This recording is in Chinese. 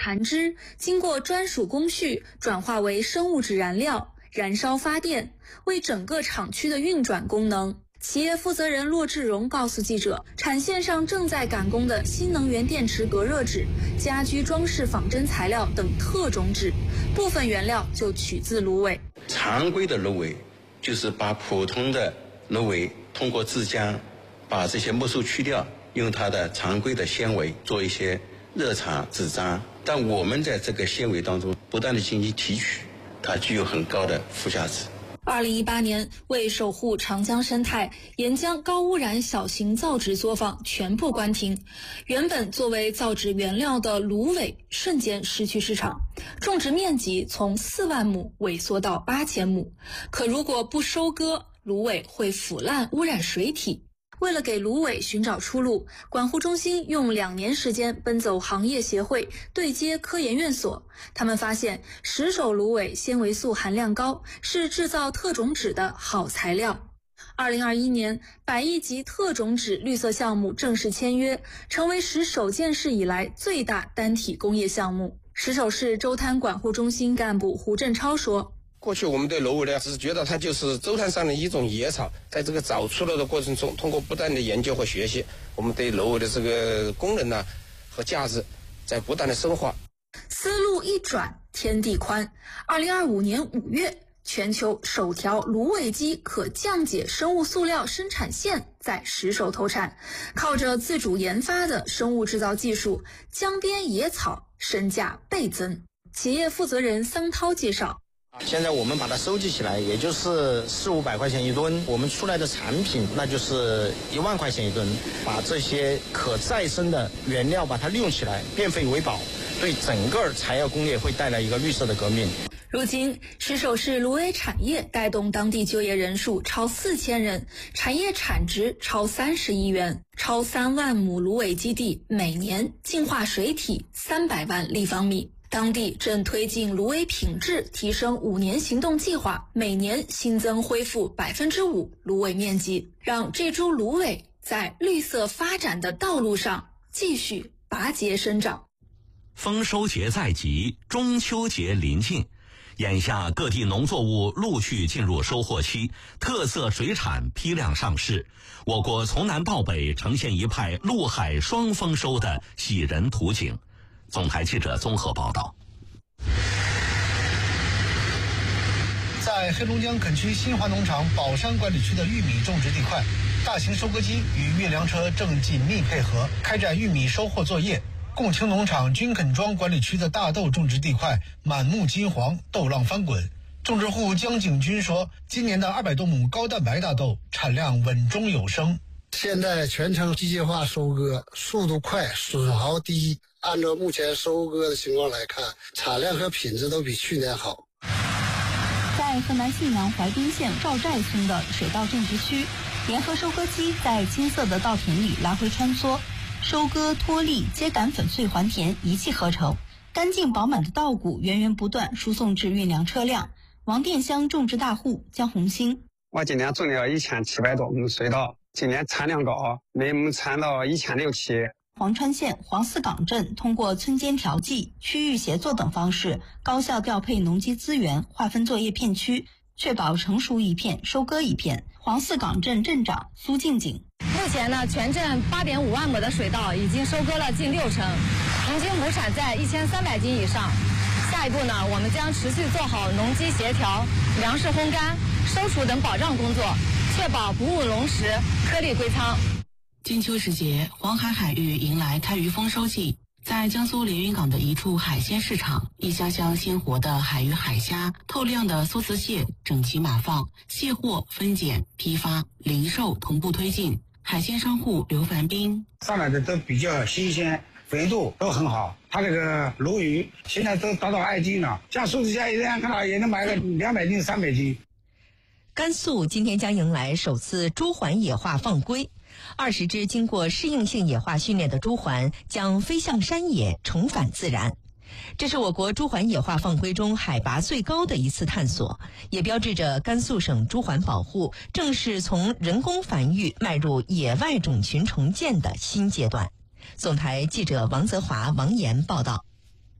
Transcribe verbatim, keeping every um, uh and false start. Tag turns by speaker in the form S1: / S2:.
S1: 残枝，经过专属工序转化为生物质燃料，燃烧发电，为整个厂区的运转功能。企业负责人骆志荣告诉记者，产线上正在赶工的新能源电池隔热纸、家居装饰仿真材料等特种纸，部分原料就取自芦苇。
S2: 常规的芦苇就是把普通的芦苇通过制浆，把这些木素去掉，用它的常规的纤维做一些热茬纸张。但我们在这个纤维当中不断的进行提取，它具有很高的附加值。
S1: 二零一八年，为守护长江生态，沿江高污染小型造纸作坊全部关停。原本作为造纸原料的芦苇瞬间失去市场，种植面积从四万亩萎缩到八千亩。可如果不收割，芦苇会腐烂污染水体。为了给芦苇寻找出路，管护中心用两年时间奔走行业协会，对接科研院所。他们发现石首芦苇纤维素含量高，是制造特种纸的好材料。二零二一年，百亿级特种纸绿色项目正式签约，成为石首建市以来最大单体工业项目。石首市周滩管护中心干部胡振超说，
S3: 过去我们对芦苇呢，只是觉得它就是周滩上的一种野草，在这个找出路的过程中，通过不断的研究和学习，我们对芦苇的这个功能呢和价值在不断的深化。
S1: 思路一转，天地宽。二零二五年五月，全球首条芦苇基可降解生物塑料生产线在石首投产，靠着自主研发的生物制造技术，江边野草身价倍增。企业负责人桑涛介绍，
S4: 现在我们把它收集起来，也就是四五百块钱一吨，我们出来的产品那就是一万块钱一吨。把这些可再生的原料把它利用起来，变废为宝，对整个材料工业会带来一个绿色的革命。
S1: 如今，石首市芦苇产业带动当地就业人数超四千人，产业产值超三十亿元，超三万亩芦苇基地每年净化水体三百万立方米。当地正推进芦苇品质提升五年行动计划，每年新增恢复百分之五芦苇面积，让这株芦苇在绿色发展的道路上继续拔节生长。
S5: 丰收节在即，中秋节临近，眼下各地农作物陆续进入收获期，特色水产批量上市。我国从南到北呈现一派陆海双丰收的喜人图景。总台记者综合报道。
S6: 在黑龙江垦区新华农场宝山管理区的玉米种植地块，大型收割机与运粮车正紧密配合，开展玉米收获作业。共青农场军垦庄管理区的大豆种植地块满目金黄，豆浪翻滚。种植户江景军说，今年的二百多亩高蛋白大豆产量稳中有升。
S7: 现在全程机械化收割，速度快，损耗低。按照目前收割的情况来看，产量和品质都比去年好。
S8: 在河南信阳怀滨县赵寨村的水稻种植区，联合收割机在金色的稻田里来回穿梭，收割、脱粒、秸秆粉碎还田一气呵成，干净饱满的稻谷源源不断输送至运粮车辆。王店乡种植大户江红星，
S9: 我今年种了一千七百多亩水稻，今年产量高，每亩产到一千六七。
S8: 黄川县黄四岗镇通过村间调剂、区域协作等方式，高效调配农机资源，划分作业片区，确保成熟一片收割一片。黄四岗镇镇长苏静景，
S10: 目前呢，全镇八点五万亩的水稻已经收割了近六成，平均亩产在一千三百斤以上。下一步呢，我们将持续做好农机协调、粮食烘干、收储等保障工作，确保不误农时，颗粒归仓。
S11: 金秋时节，黄海海域迎来开渔丰收季。在江苏连云港的一处海鲜市场，一箱箱鲜活的海鱼、海虾、透亮的梭子蟹整齐码放，卸货、分拣、批发、零售同步推进。海鲜商户刘凡斌，
S12: 上来的都比较新鲜，肥度都很好。他这个鲈鱼现在都达到二斤了，像梭子虾一样看到也能买个两百斤、三百斤。
S13: 甘肃今天将迎来首次朱鹮野化放归。二十只经过适应性野化训练的朱鹮将飞向山野，重返自然。这是我国朱鹮野化放归中海拔最高的一次探索，也标志着甘肃省朱鹮保护正式从人工繁育迈入野外种群重建的新阶段。总台记者王泽华、王岩报道。